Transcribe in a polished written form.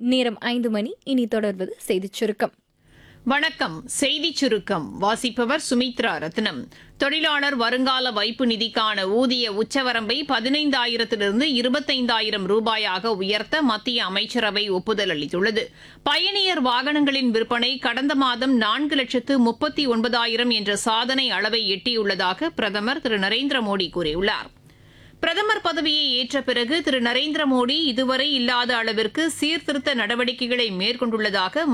நேரம் 5 மணி. இனி தொடர்வது செய்திச் சுருக்கம். வணக்கம். செய்திச் சுருக்கம் வாசிப்பவர் சுமித்ரா ரத்னம். தொழிலாளர் வருங்கால வைப்பு நிதிக்கான ஊதிய உச்சவரம்பை 15,000 25,000 ரூபாயாக உயர்த்த மத்திய அமைச்சரவை ஒப்புதல் அளித்துள்ளது. பயணியர் வாகனங்களின் விற்பனை கடந்த மாதம் 4,39,000 என்ற சாதனை அளவை எட்டியுள்ளதாக பிரதமர் திரு நரேந்திர மோடி கூறியுள்ளார். பிரதமர் பதவியை ஏற்ற பிறகு திரு நரேந்திர மோடி இதுவரை இல்லாத அளவிற்கு சீர்திருத்த நடவடிக்கைகளை மேற்கொண்டுள்ளதாக